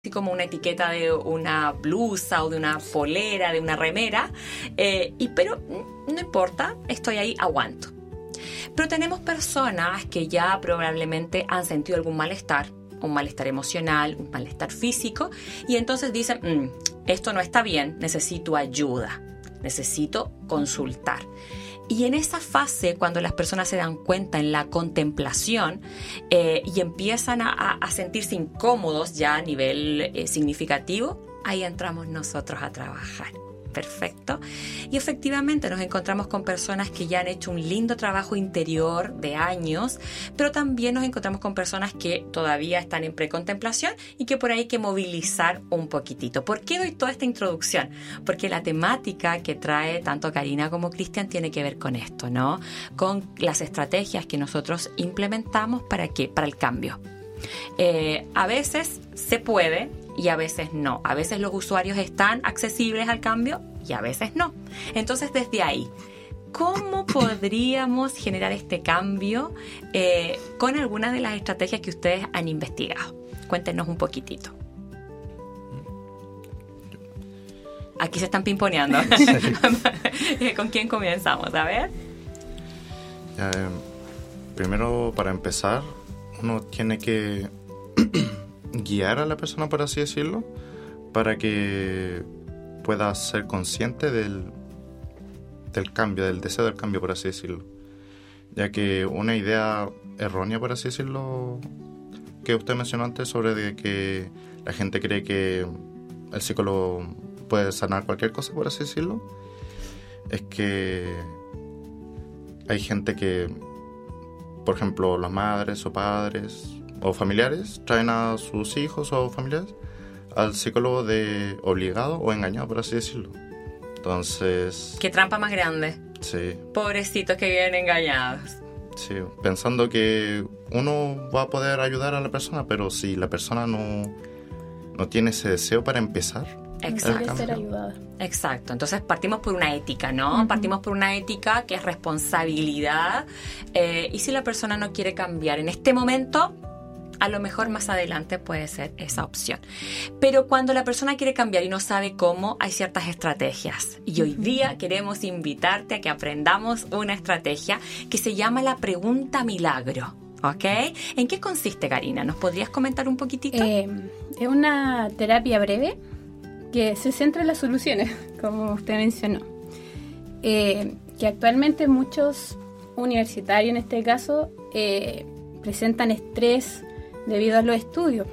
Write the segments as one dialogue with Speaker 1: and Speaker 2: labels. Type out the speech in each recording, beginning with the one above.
Speaker 1: así como una etiqueta de una blusa o de una polera, de una remera, pero no importa, estoy ahí, aguanto. Pero tenemos personas que ya probablemente han sentido algún malestar, un malestar emocional, un malestar físico, y entonces dicen, esto no está bien, necesito ayuda, necesito consultar. Y en esa fase, cuando las personas se dan cuenta en la contemplación y empiezan a sentirse incómodos ya a nivel significativo, ahí entramos nosotros a trabajar. Perfecto. Y efectivamente nos encontramos con personas que ya han hecho un lindo trabajo interior de años, pero también nos encontramos con personas que todavía están en precontemplación y que por ahí hay que movilizar un poquitito. ¿Por qué doy toda esta introducción? Porque la temática que trae tanto Karina como Cristian tiene que ver con esto, ¿no? Con las estrategias que nosotros implementamos para el cambio. A veces se puede y a veces no. A veces los usuarios están accesibles al cambio y a veces no. Entonces, desde ahí, ¿cómo podríamos generar este cambio con algunas de las estrategias que ustedes han investigado? Cuéntenos un poquitito. Aquí se están pimponeando. ¿Con quién comenzamos? A ver.
Speaker 2: Primero, para empezar, uno tiene que guiar a la persona, por así decirlo, para que pueda ser consciente del cambio, del deseo del cambio, por así decirlo. Ya que una idea errónea, por así decirlo, que usted mencionó antes sobre de que la gente cree que el psicólogo puede sanar cualquier cosa, por así decirlo, es que hay gente que, por ejemplo, las madres o padres o familiares traen a sus hijos o familiares al psicólogo de obligado o engañado, por así decirlo. Entonces...
Speaker 1: ¿Qué trampa más grande?
Speaker 2: Sí.
Speaker 1: Pobrecitos que viven engañados.
Speaker 2: Sí, pensando que uno va a poder ayudar a la persona, pero si la persona no tiene ese deseo para empezar...
Speaker 1: Exacto.
Speaker 3: Ser ayudada.
Speaker 1: Exacto. Entonces partimos por una ética, ¿no? Uh-huh. Partimos por una ética que es responsabilidad. Y si la persona no quiere cambiar en este momento, a lo mejor más adelante puede ser esa opción. Pero cuando la persona quiere cambiar y no sabe cómo, hay ciertas estrategias. Y hoy día queremos invitarte a que aprendamos una estrategia que se llama la pregunta milagro. ¿Ok? ¿En qué consiste, Karina? ¿Nos podrías comentar un poquitito?
Speaker 3: Es una terapia breve que se centra en las soluciones, como usted mencionó. Que actualmente muchos universitarios, en este caso, presentan estrés debido a los estudios.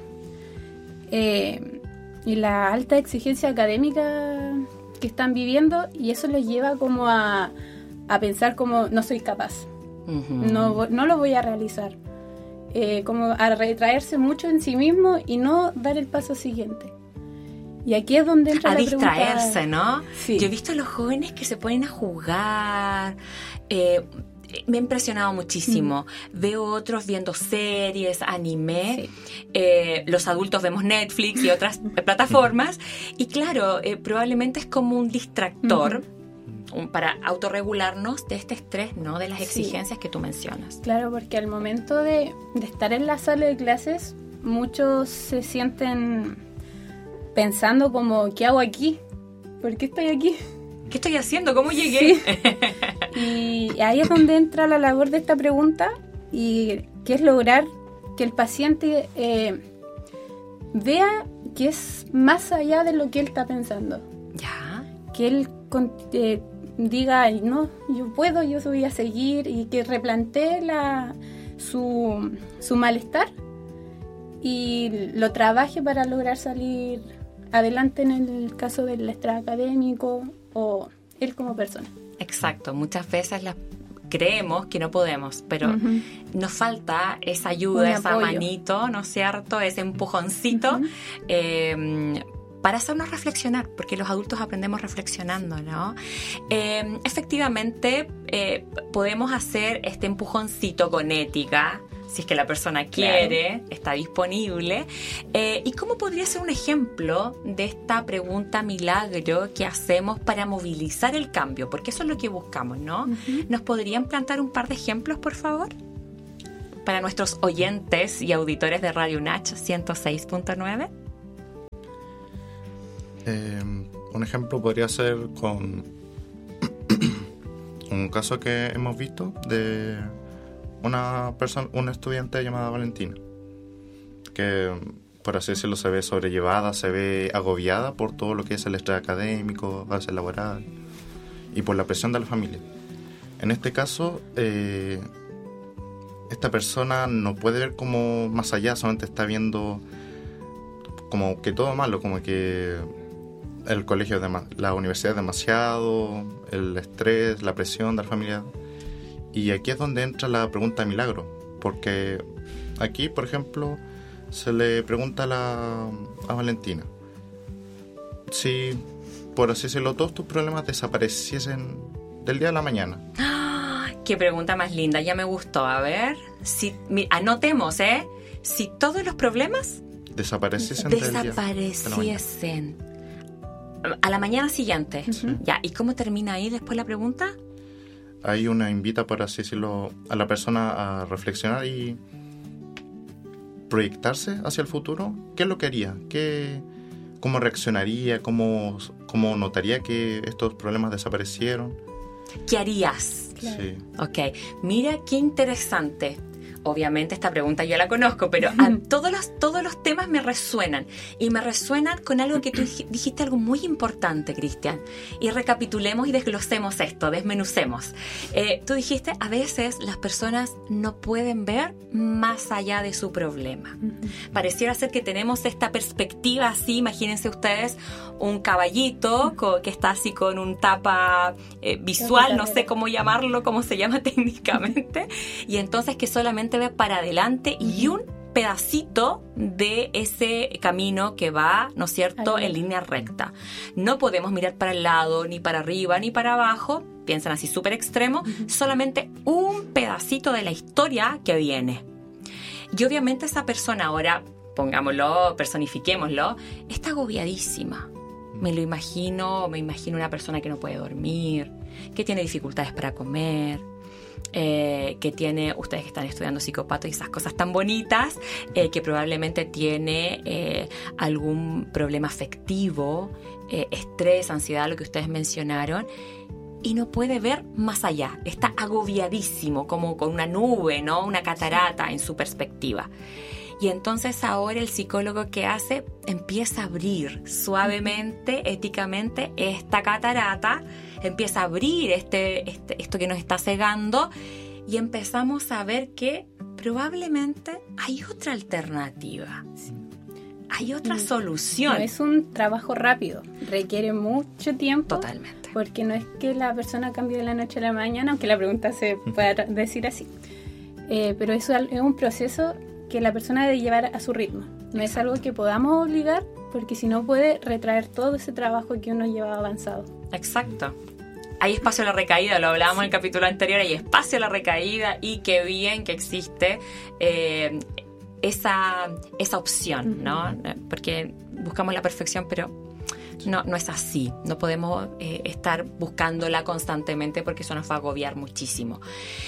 Speaker 3: Y la alta exigencia académica que están viviendo, y eso los lleva como a pensar como no soy capaz. Uh-huh. No lo voy a realizar. Como a retraerse mucho en sí mismo y no dar el paso siguiente. Y aquí es donde entra la pregunta.
Speaker 1: A distraerse, ¿no?
Speaker 3: Sí.
Speaker 1: Yo he visto a los jóvenes que se ponen a jugar. Me ha impresionado muchísimo. Veo otros viendo series, anime. Sí. Los adultos vemos Netflix y otras plataformas. Y claro, probablemente es como un distractor. Uh-huh. Para autorregularnos de este estrés, ¿no? De las exigencias que tú mencionas.
Speaker 3: Claro, porque al momento de estar en la sala de clases, muchos se sienten pensando como, ¿qué hago aquí? ¿Por qué estoy aquí?
Speaker 1: ¿Qué estoy haciendo? ¿Cómo llegué?
Speaker 3: Sí. Y ahí es donde entra la labor de esta pregunta, y que es lograr que el paciente vea que es más allá de lo que él está pensando.
Speaker 1: Ya.
Speaker 3: Que él diga, no, yo puedo, yo voy a seguir, y que replantee su malestar y lo trabaje para lograr salir adelante en el caso del estrés académico o él como persona.
Speaker 1: Exacto, muchas veces creemos que no podemos, pero uh-huh. Nos falta esa ayuda, esa manito, ¿no es cierto? Ese empujoncito. Uh-huh. Para hacernos reflexionar, porque los adultos aprendemos reflexionando, ¿no? Efectivamente, podemos hacer este empujoncito con ética, si es que la persona quiere, claro. Está disponible. ¿Y cómo podría ser un ejemplo de esta pregunta milagro que hacemos para movilizar el cambio? Porque eso es lo que buscamos, ¿no? Uh-huh. ¿Nos podrían plantear un par de ejemplos, por favor? Para nuestros oyentes y auditores de Radio UNACH 106.9.
Speaker 2: Un ejemplo podría ser con un caso que hemos visto de una estudiante llamada Valentina, que por así decirlo se ve sobrellevada, se ve agobiada por todo lo que es el estrés académico, a veces laboral, y por la presión de la familia. En este caso, esta persona no puede ver como más allá, solamente está viendo como que todo malo, como que el colegio, la universidad es demasiado, el estrés, la presión de la familia. Y aquí es donde entra la pregunta de milagro, porque aquí, por ejemplo, se le pregunta a Valentina si, por así decirlo, todos tus problemas desapareciesen del día a la mañana.
Speaker 1: Qué pregunta más linda, ya me gustó. A ver, anotemos, si todos los problemas
Speaker 2: desapareciesen
Speaker 1: a la mañana siguiente.
Speaker 2: Sí.
Speaker 1: Ya, ¿y cómo termina ahí después la pregunta?
Speaker 2: Ahí una invita, por así decirlo, a la persona a reflexionar y proyectarse hacia el futuro. ¿Qué es lo que haría? ¿Cómo reaccionaría? ¿Cómo notaría que estos problemas desaparecieron?
Speaker 1: ¿Qué harías?
Speaker 3: Claro.
Speaker 2: Sí.
Speaker 1: Ok, mira qué interesante. Obviamente esta pregunta ya la conozco, pero todos los temas me resuenan. Y me resuenan con algo que tú dijiste, algo muy importante, Cristian. Y recapitulemos y desglosemos esto, desmenucemos. Tú dijiste, a veces las personas no pueden ver más allá de su problema. Pareciera ser que tenemos esta perspectiva así, imagínense ustedes, un caballito que está así con un tapa visual, no sé cómo llamarlo, cómo se llama técnicamente, y entonces que solamente ve para adelante y un pedacito de ese camino que va, ¿no es cierto?, en línea recta. No podemos mirar para el lado, ni para arriba, ni para abajo, piensan así súper extremo, solamente un pedacito de la historia que viene. Y obviamente esa persona ahora, pongámoslo, personifiquémoslo, está agobiadísima. Me imagino una persona que no puede dormir, que tiene dificultades para comer, que tiene, ustedes que están estudiando psicopato y esas cosas tan bonitas, que probablemente tiene algún problema afectivo, estrés, ansiedad, lo que ustedes mencionaron, y no puede ver más allá, está agobiadísimo, como con una nube, ¿no? Una catarata en su perspectiva. Y entonces ahora el psicólogo, ¿qué hace? Empieza a abrir suavemente, éticamente, esta catarata, empieza a abrir esto que nos está cegando, y empezamos a ver que probablemente hay otra alternativa.
Speaker 3: Sí.
Speaker 1: Hay otra solución.
Speaker 3: No es un trabajo rápido, requiere mucho tiempo.
Speaker 1: Totalmente.
Speaker 3: Porque no es que la persona cambie de la noche a la mañana, aunque la pregunta se pueda decir así. Pero eso es un proceso que la persona debe llevar a su ritmo. No es algo que podamos obligar, porque si no puede retraer todo ese trabajo que uno lleva avanzado.
Speaker 1: Exacto. Hay espacio a la recaída, lo hablábamos en el capítulo anterior, hay espacio a la recaída, y qué bien que existe esa opción, ¿no? Porque buscamos la perfección, pero no es así. No podemos estar buscándola constantemente, porque eso nos va a agobiar muchísimo.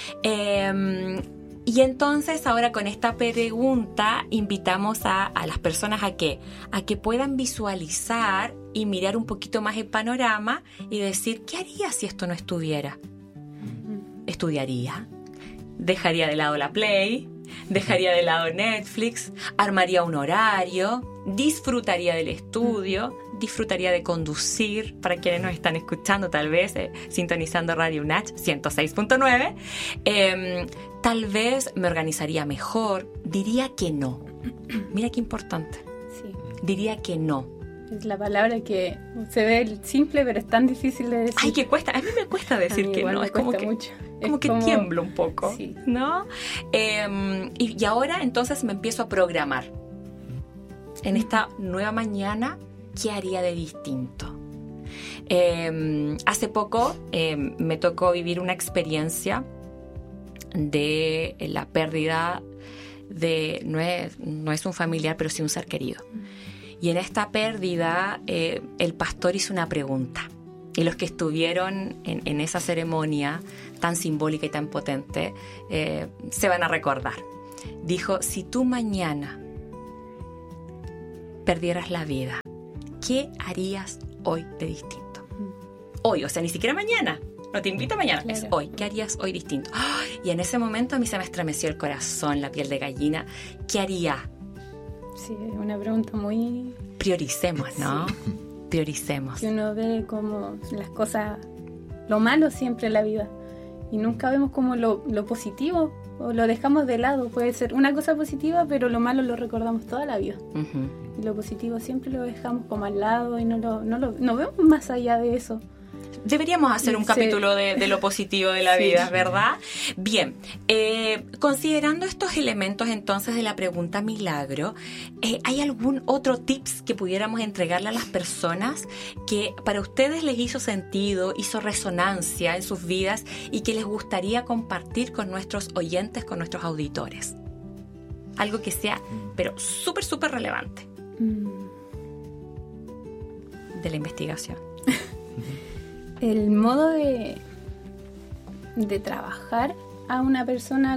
Speaker 1: Y entonces ahora con esta pregunta invitamos a las personas a que puedan visualizar y mirar un poquito más el panorama y decir, ¿qué haría si esto no estuviera? ¿Estudiaría? ¿Dejaría de lado la Play? ¿Dejaría de lado Netflix? ¿Armaría un horario? ¿Disfrutaría del estudio? ¿Disfrutaría de conducir? Para quienes nos están escuchando, tal vez sintonizando Radio UNACH 106.9. Tal vez me organizaría mejor. Diría que no. Mira qué importante.
Speaker 3: Sí.
Speaker 1: Diría que no.
Speaker 3: Es la palabra que se ve simple, pero es tan difícil de decir.
Speaker 1: Ay, que cuesta. A mí me cuesta decir que no.
Speaker 3: Es como que mucho.
Speaker 1: Como que tiemblo un poco,
Speaker 3: sí.
Speaker 1: ¿no? Y ahora entonces me empiezo a programar. En esta nueva mañana, ¿qué haría de distinto? Hace poco me tocó vivir una experiencia de la pérdida de, no es un familiar, pero sí un ser querido. Y en esta pérdida el pastor hizo una pregunta, y los que estuvieron en esa ceremonia tan simbólica y tan potente se van a recordar. Dijo, si tú mañana perdieras la vida, ¿qué harías hoy de distinto? Hoy, o sea, ni siquiera mañana. No te invito mañana, claro. Es hoy. ¿Qué harías hoy distinto? Y en ese momento a mí se me estremeció el corazón, la piel de gallina. ¿Qué haría?
Speaker 3: Sí, es una pregunta muy...
Speaker 1: Prioricemos, ¿no? Sí. Prioricemos.
Speaker 3: Que uno ve como las cosas, lo malo siempre en la vida. Y nunca vemos como lo positivo, o lo dejamos de lado. Puede ser una cosa positiva, pero lo malo lo recordamos toda la vida. Uh-huh. Y lo positivo siempre lo dejamos como al lado y no vemos más allá de eso.
Speaker 1: Deberíamos hacer un capítulo de lo positivo de la vida, ¿verdad? Bien, considerando estos elementos entonces de la pregunta milagro, ¿hay algún otro tips que pudiéramos entregarle a las personas que para ustedes les hizo sentido, hizo resonancia en sus vidas y que les gustaría compartir con nuestros oyentes, con nuestros auditores? Algo que sea, pero súper, súper relevante de la investigación.
Speaker 3: El modo de trabajar a una persona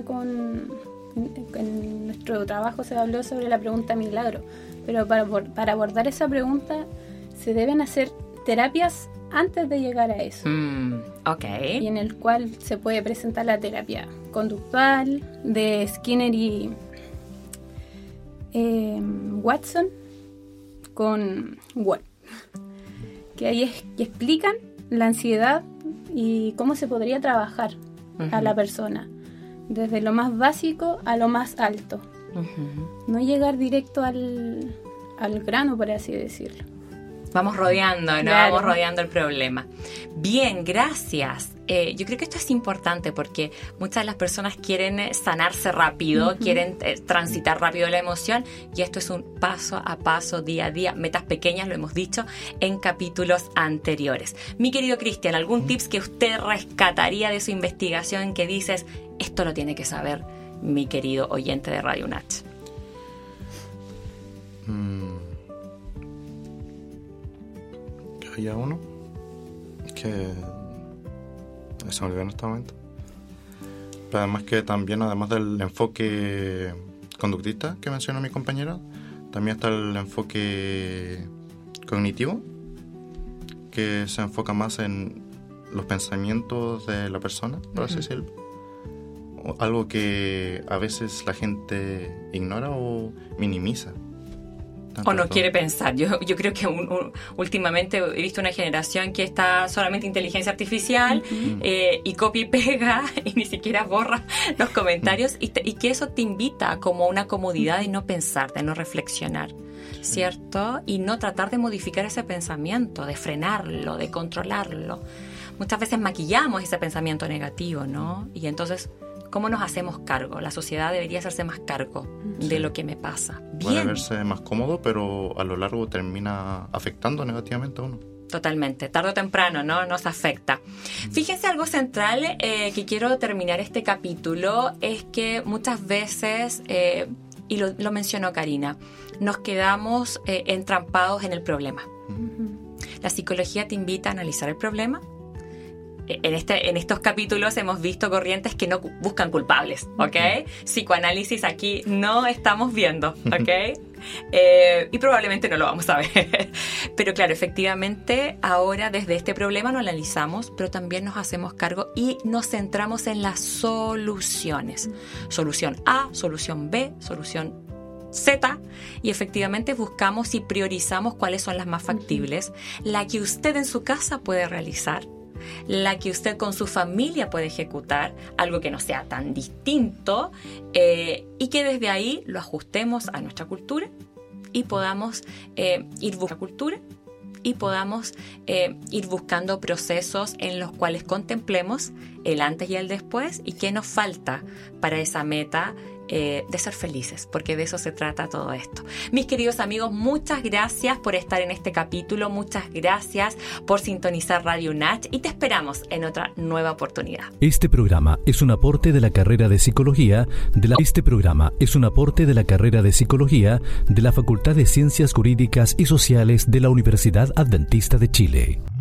Speaker 3: en nuestro trabajo se habló sobre la pregunta milagro, pero para abordar esa pregunta se deben hacer terapias antes de llegar a eso.
Speaker 1: Okay.
Speaker 3: Y en el cual se puede presentar la terapia conductual de Skinner y Watson con Wall, que ahí explican la ansiedad y cómo se podría trabajar a la persona, desde lo más básico a lo más alto. No llegar directo al grano, por así decirlo.
Speaker 1: Vamos rodeando, ¿no? Claro. Vamos rodeando el problema. Bien, gracias. Yo creo que esto es importante porque muchas de las personas quieren sanarse rápido, quieren transitar rápido la emoción, y esto es un paso a paso, día a día, metas pequeñas, lo hemos dicho en capítulos anteriores. Mi querido Cristian, ¿algún tips que usted rescataría de su investigación que dices, esto lo tiene que saber mi querido oyente de Radio UNACH?
Speaker 2: Había uno que se me olvidó en este momento, pero además que también, además del enfoque conductista que mencionó mi compañera, también está el enfoque cognitivo, que se enfoca más en los pensamientos de la persona, por así decirlo, algo que a veces la gente ignora o minimiza.
Speaker 1: O no quiere pensar. Yo creo que últimamente he visto una generación que está solamente inteligencia artificial y copia y pega y ni siquiera borra los comentarios y que eso te invita como una comodidad de no pensar, de no reflexionar, ¿cierto? Y no tratar de modificar ese pensamiento, de frenarlo, de controlarlo. Muchas veces maquillamos ese pensamiento negativo, ¿no? Y entonces, ¿cómo nos hacemos cargo? La sociedad debería hacerse más cargo de lo que me pasa. Bien.
Speaker 2: Puede verse más cómodo, pero a lo largo termina afectando negativamente a uno.
Speaker 1: Totalmente, tarde o temprano, ¿no? Nos afecta. Fíjense, algo central que quiero terminar este capítulo es que muchas veces, y lo mencionó Karina, nos quedamos entrampados en el problema. La psicología te invita a analizar el problema. En estos capítulos hemos visto corrientes que no buscan culpables, ¿ok? Psicoanálisis aquí no estamos viendo, ¿ok? Y probablemente no lo vamos a ver. Pero claro, efectivamente, ahora desde este problema lo analizamos, pero también nos hacemos cargo y nos centramos en las soluciones. Solución A, solución B, solución Z, y efectivamente buscamos y priorizamos cuáles son las más factibles, la que usted en su casa puede realizar, la que usted con su familia puede ejecutar, algo que no sea tan distinto, y que desde ahí lo ajustemos a nuestra cultura y podamos ir buscando procesos en los cuales contemplemos el antes y el después y qué nos falta para esa meta de ser felices, porque de eso se trata todo esto. Mis queridos amigos, muchas gracias por estar en este capítulo, muchas gracias por sintonizar Radio UNACH y te esperamos en otra nueva oportunidad.
Speaker 4: Este programa es un aporte de la carrera de Psicología de la Facultad de Ciencias Jurídicas y Sociales de la Universidad Adventista de Chile.